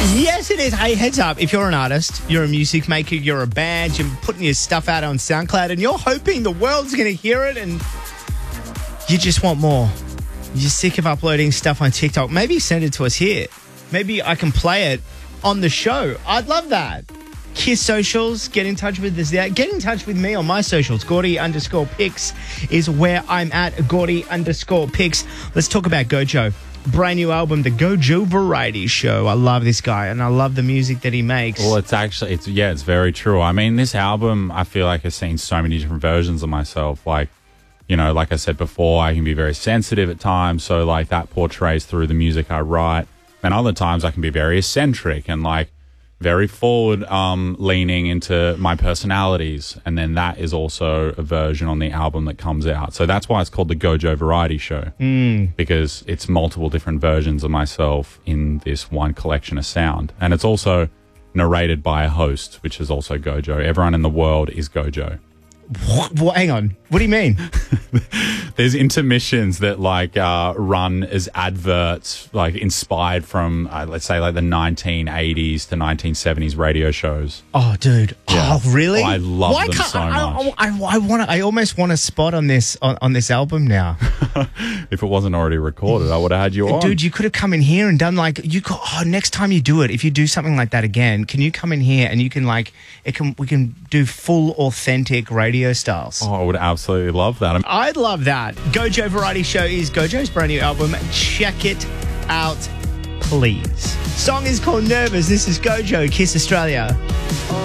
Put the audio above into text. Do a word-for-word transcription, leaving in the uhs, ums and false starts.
Yes, it is. Hey, heads up. If you're an artist, you're a music maker, you're a band, you're putting your stuff out on SoundCloud and you're hoping the world's going to hear it and you just want more. You're sick of uploading stuff on TikTok. Maybe send it to us here. Maybe I can play it on the show. I'd love that. Kiss socials, get in touch with us there. Get in touch with me on my socials. Gordy underscore Picks is where I'm at. Gordy underscore Picks. Let's talk about Gojo. Brand new album, the Gojo Variety Show. I love this guy and I love the music that he makes. Well, it's actually, it's yeah, it's very true. I mean, this album, I feel like I've seen so many different versions of myself. Like, you know, like I said before, I can be very sensitive at times. So, like, that portrays through the music I write. And other times I can be very eccentric and, like, very forward um, leaning into my personalities. And then that is also a version on the album that comes out. So that's why it's called the Gojo Variety Show. Mm. Because it's multiple different versions of myself in this one collection of sound. And it's also narrated by a host, which is also Gojo. Everyone in the world is Gojo. What? What? Hang on. What do you mean? There's intermissions that like uh, run as adverts, like inspired from, uh, let's say, like the nineteen eighties to nineteen seventies radio shows. Oh, dude. Yeah. Oh, really? Oh, I love Why them can't, so I, much. I, I, I want. I almost want a spot on this on, on this album now. If it wasn't already recorded, I would have had you on. Dude, you could have come in here and done like you. Could, oh, next time you do it, if you do something like that again, can you come in here and you can like it can we can do full authentic radio styles. Oh, I would absolutely love that. I'm- I'd love that. Gojo Variety Show is Gojo's brand new album. Check it out, please. Song is called Nervous. This is Gojo, Kiss Australia.